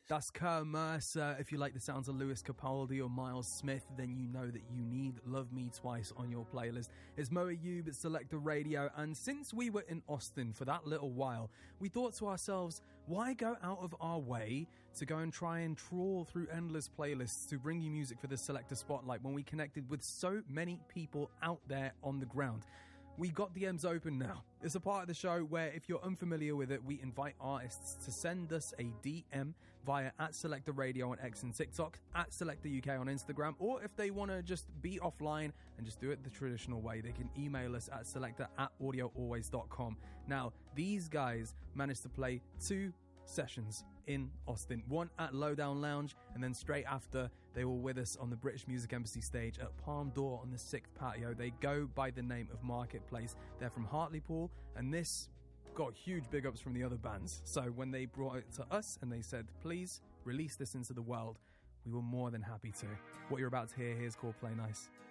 That's Kerr Mercer. If you like the sounds of Lewis Capaldi or Miles Smith, then you know that you need Love Me Twice on your playlist. It's Mo Ayub at Selector Radio, and since we were in Austin for that little while, we thought to ourselves, why go out of our way to go and try and trawl through endless playlists to bring you music for the Selector Spotlight when we connected with so many people out there on the ground? We got DMs open now. It's a part of the show where, if you're unfamiliar with it, we invite artists to send us a DM via @Selector Radio on X and TikTok, @Selector UK on Instagram, or if they want to just be offline and just do it the traditional way, they can email us at selector@audioalways.com. Now, these guys managed to play 2 sessions in Austin, one at Lowdown Lounge, and then straight after they were with us on the British Music Embassy stage at Palm Door on the 6th patio. They go by the name of Marketplace. They're from Hartlepool, and this got huge big ups from the other bands. So when they brought it to us and they said, please release this into the world, we were more than happy to. What you're about to hear here is called Play Nice.